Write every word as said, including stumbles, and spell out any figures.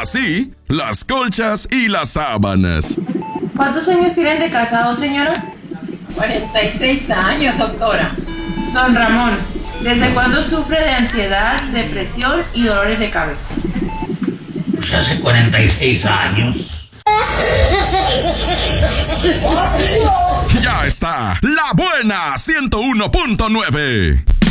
Así, las colchas y las sábanas. ¿Cuántos años tienen de casado, señora? cuarenta y seis años, doctora. Don Ramón, ¿desde cuándo sufre de ansiedad, depresión y dolores de cabeza? Pues hace cuarenta y seis años. Ya está, La Buena ciento uno punto nueve.